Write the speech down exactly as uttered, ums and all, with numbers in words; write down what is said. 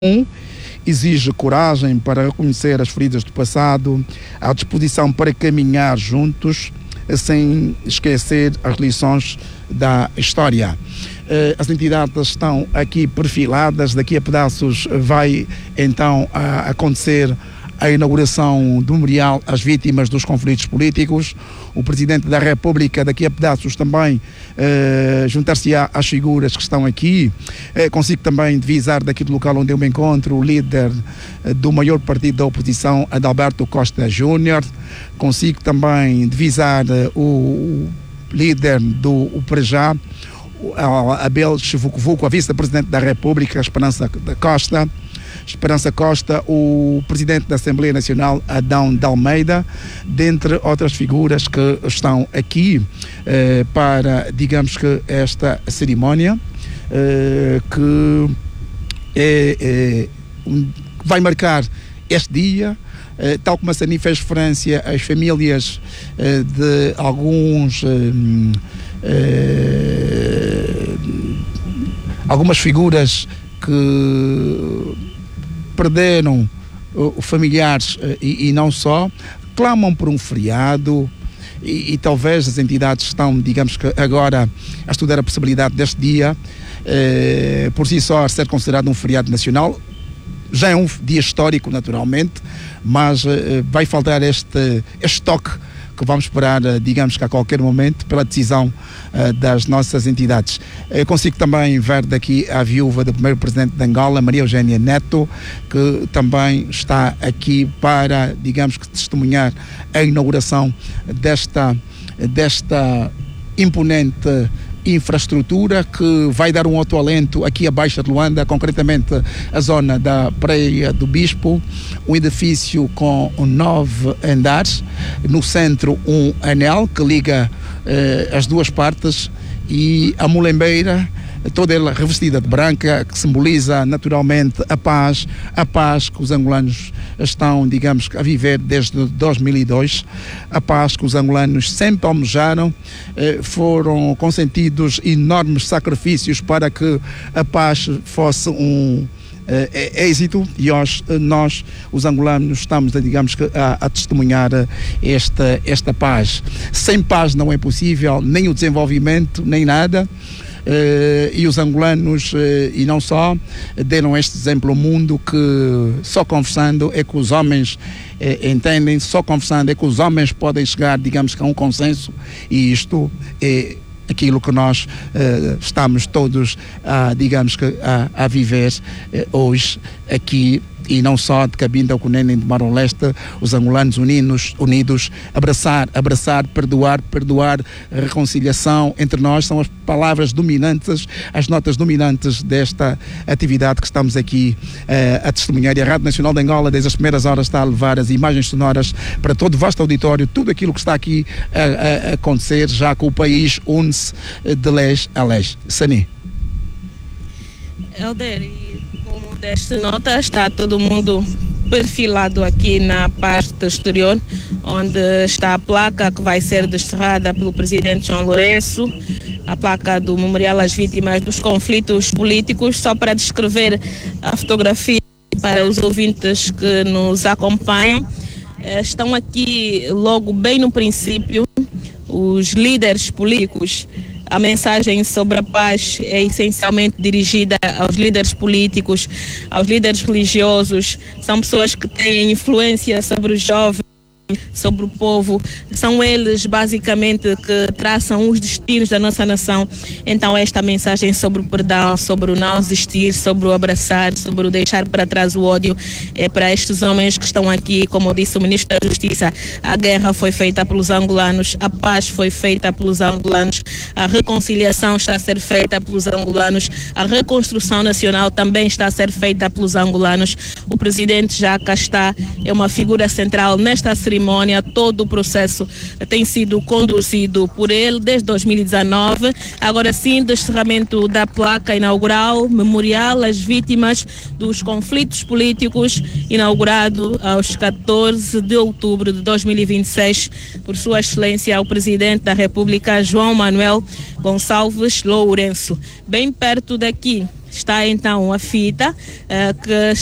exige coragem para reconhecer as feridas do passado, a disposição para caminhar juntos, sem esquecer as lições da história. As entidades estão aqui perfiladas, daqui a pedaços vai então a acontecer a inauguração do memorial às vítimas dos conflitos políticos. O Presidente da República, daqui a pedaços também, eh, juntar-se-á às figuras que estão aqui. Eh, consigo também divisar daqui do local onde eu me encontro o líder eh, do maior partido da oposição, Adalberto Costa Júnior. Consigo também divisar eh, o líder do o Prejá, Abel Chivucovuco, a vice-presidente da República, Esperança Costa. Esperança Costa, o presidente da Assembleia Nacional, Adão de Almeida, dentre outras figuras que estão aqui eh, para, digamos que, esta cerimónia eh, que é, é, um, vai marcar este dia. Eh, tal como a Sani fez referência às famílias eh, de alguns eh, eh, algumas figuras que perderam uh, familiares uh, e, e não só, clamam por um feriado e, e talvez as entidades estão, digamos que agora, a estudar a possibilidade deste dia, uh, por si só, ser considerado um feriado nacional. Já é um dia histórico, naturalmente, mas uh, vai faltar este, este toque que vamos esperar, digamos que a qualquer momento, pela decisão uh, das nossas entidades. Eu consigo também ver daqui a viúva do primeiro presidente de Angola, Maria Eugênia Neto, que também está aqui para, digamos que, testemunhar a inauguração desta, desta imponente infraestrutura que vai dar um outro alento aqui à Baixa de Luanda, concretamente a zona da Praia do Bispo, um edifício com nove andares, no centro um anel que liga eh, as duas partes, e a mulembeira, toda ela revestida de branca, que simboliza naturalmente a paz, a paz que os angolanos estão, digamos, a viver desde dois mil e dois, a paz que os angolanos sempre almejaram. Eh, foram consentidos enormes sacrifícios para que a paz fosse um É, é êxito, e hoje nós, os angolanos, estamos, digamos, a, a testemunhar esta, esta paz. Sem paz não é possível nem o desenvolvimento, nem nada. Uh, e os angolanos, uh, e não só, deram este exemplo ao mundo, que só conversando é que os homens uh, entendem, só conversando é que os homens podem chegar, digamos, a um consenso, e isto é aquilo que nós uh, estamos todos, uh, digamos que, a, a viver uh, hoje aqui, e não só de Cabinda, Cunene e de Timor-Leste, os angolanos unidos, unidos, abraçar, abraçar, perdoar, perdoar, reconciliação entre nós, são as palavras dominantes, as notas dominantes desta atividade que estamos aqui uh, a testemunhar. E a Rádio Nacional de Angola, desde as primeiras horas, está a levar as imagens sonoras para todo o vasto auditório, tudo aquilo que está aqui a, a acontecer, já que o país une-se de lés a lés. Sani. Helder, como deste nota, está todo mundo perfilado aqui na parte exterior, onde está a placa que vai ser desterrada pelo presidente João Lourenço, a placa do Memorial às Vítimas dos Conflitos Políticos. Só para descrever a fotografia para os ouvintes que nos acompanham, estão aqui logo bem no princípio os líderes políticos. A mensagem sobre a paz é essencialmente dirigida aos líderes políticos, aos líderes religiosos. São pessoas que têm influência sobre os jovens, sobre o povo. São eles basicamente que traçam os destinos da nossa nação. Então esta mensagem sobre o perdão, sobre o não desistir, sobre o abraçar, sobre o deixar para trás o ódio, é para estes homens que estão aqui. Como disse o Ministro da Justiça, a guerra foi feita pelos angolanos, a paz foi feita pelos angolanos, a reconciliação está a ser feita pelos angolanos, a reconstrução nacional também está a ser feita pelos angolanos. O presidente já cá está, é uma figura central nesta cerimônia. Todo o processo tem sido conduzido por ele desde dois mil e dezanove. Agora sim, desterramento da placa inaugural, memorial às vítimas dos conflitos políticos, inaugurado aos catorze de outubro de dois mil e vinte e seis por Sua Excelência o Presidente da República, João Manuel Gonçalves Lourenço. Bem perto daqui está então a fita uh, que